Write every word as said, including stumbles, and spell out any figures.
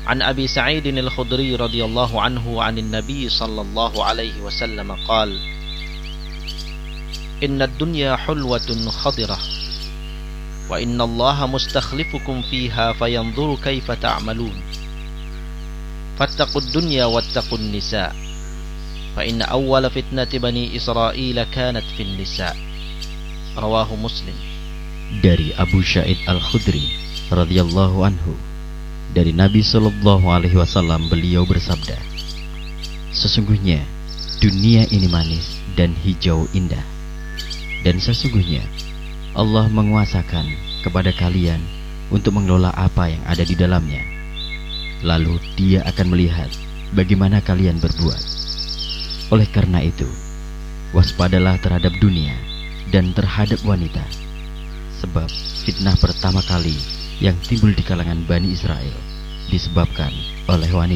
An Abi Sa'id al-Khudri radhiyallahu anhu 'anil Nabi sallallahu alaihi wasallam qala Inna ad-dunya hulwatun khadirah wa inna Allaha mustakhlifukum fiha fayanzuru kaifa ta'malun fattaqud dunya wattaqun nisa fa inna awwala fitnati bani Israil kanat fin nisa. Rawahu Muslim. Dari Abu Sa'id al-Khudri radhiyallahu anhu, dari Nabi sallallahu alaihi wasallam, beliau bersabda, sesungguhnya dunia ini manis dan hijau indah, dan sesungguhnya Allah menguasakan kepada kalian untuk mengelola apa yang ada di dalamnya. Lalu Dia akan melihat bagaimana kalian berbuat. Oleh karena itu, waspadalah terhadap dunia dan terhadap wanita, sebab fitnah pertama kali yang timbul di kalangan Bani Israel disebabkan oleh wanita.